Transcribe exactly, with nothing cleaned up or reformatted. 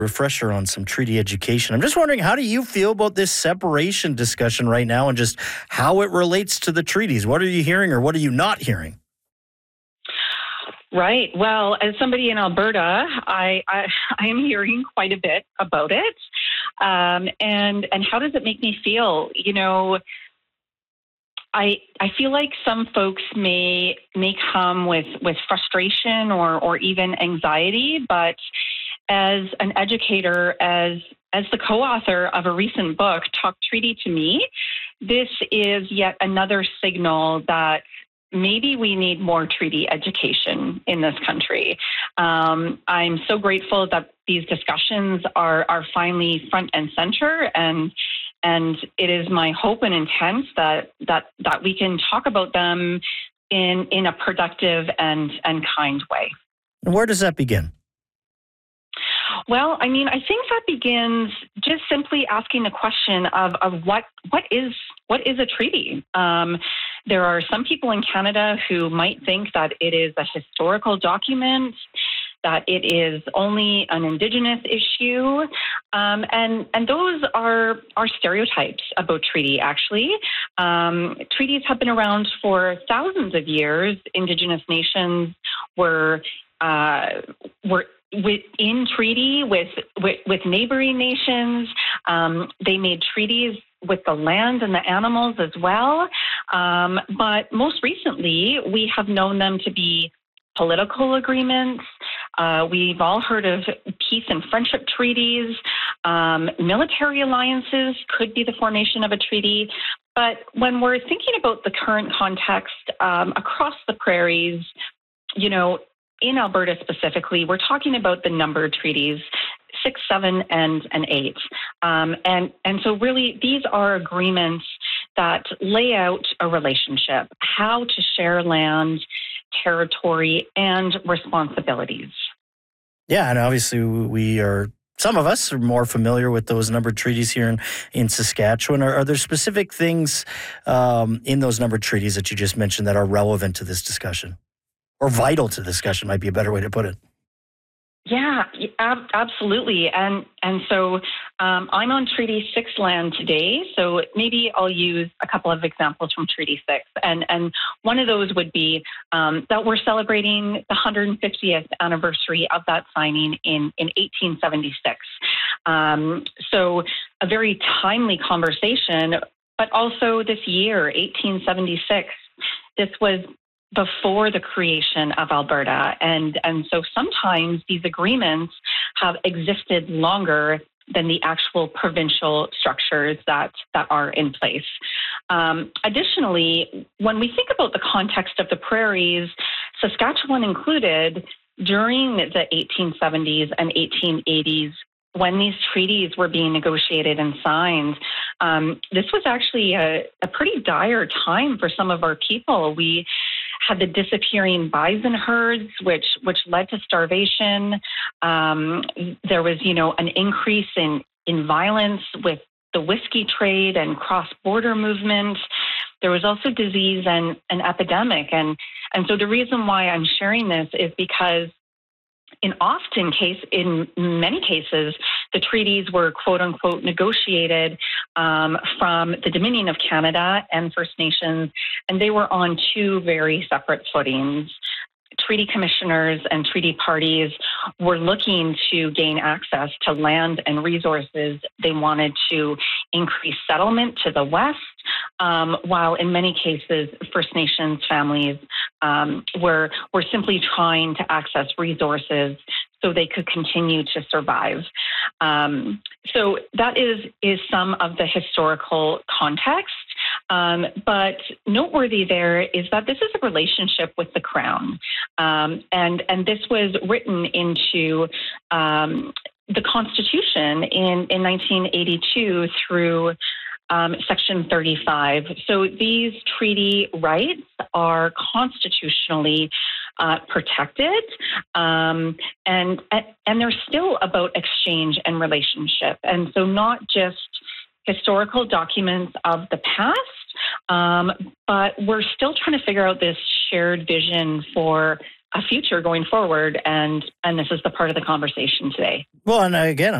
refresher on some treaty education. I'm just wondering, how do you feel about this separation discussion right now and just how it relates to the treaties? What are you hearing or what are you not hearing? Right. Well, as somebody in Alberta, I I, I am hearing quite a bit about it. Um, and and how does it make me feel? You know, I I feel like some folks may may come with, with frustration or or even anxiety, but as an educator, as as the co-author of a recent book, Talk Treaty to Me, this is yet another signal that maybe we need more treaty education in this country. Um, I'm so grateful that these discussions are are finally front and center, and and it is my hope and intent that that that we can talk about them in in a productive and and kind way. And where does that begin? Well, I mean, I think that begins just simply asking the question of, of what what is what is a treaty? Um, there are some people in Canada who might think that it is a historical document, that it is only an Indigenous issue, um, and and those are are stereotypes about treaty. Actually, um, treaties have been around for thousands of years. Indigenous nations were uh, were. With, in treaty with, with, with neighboring nations. Um, they made treaties with the land and the animals as well. Um, but most recently, we have known them to be political agreements. Uh, we've all heard of peace and friendship treaties. Um, military alliances could be the formation of a treaty. But when we're thinking about the current context um, across the prairies, you know, in Alberta specifically, we're talking about the numbered treaties, six, seven, and, and eight. Um, and, and so really, these are agreements that lay out a relationship, how to share land, territory, and responsibilities. Yeah, and obviously we are, some of us are more familiar with those numbered treaties here in, in Saskatchewan. Are, are there specific things um, in those numbered treaties that you just mentioned that are relevant to this discussion? Or vital to the discussion might be a better way to put it. Yeah, ab- absolutely. And and so um, I'm on Treaty six land today, so maybe I'll use a couple of examples from Treaty six. And, and one of those would be um, that we're celebrating the one hundred fiftieth anniversary of that signing in, in eighteen seventy-six. Um, so a very timely conversation, but also this year, eighteen seventy-six, this was before the creation of Alberta. And, and so sometimes these agreements have existed longer than the actual provincial structures that, that are in place. Um, additionally, when we think about the context of the prairies, Saskatchewan included, during the eighteen seventies and eighteen eighties, when these treaties were being negotiated and signed, um, this was actually a, a pretty dire time for some of our people. We had the disappearing bison herds, which which led to starvation. Um, there was, you know, an increase in, in violence with the whiskey trade and cross-border movement. There was also disease and an epidemic. And, and so the reason why I'm sharing this is because in often case, in many cases, the treaties were quote unquote negotiated um, from the Dominion of Canada and First Nations, and they were on two very separate footings. Treaty commissioners and treaty parties were looking to gain access to land and resources. They wanted to increase settlement to the west, um, while in many cases, First Nations families um, were, were simply trying to access resources so they could continue to survive. Um, so that is, is some of the historical context. Um, but noteworthy there is that this is a relationship with the Crown. Um, and, and this was written into um, the Constitution in, in nineteen eighty-two through um, Section thirty-five. So these treaty rights are constitutionally uh, protected, um, and, and they're still about exchange and relationship. And so not just historical documents of the past, um, but we're still trying to figure out this shared vision for a future going forward. And, and this is the part of the conversation today. Well, and again,